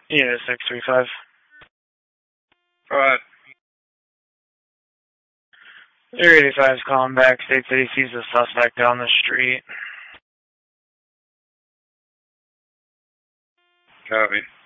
Yeah, 635. Go ahead. Area 85 is calling back. States that he sees a suspect down the street. Copy.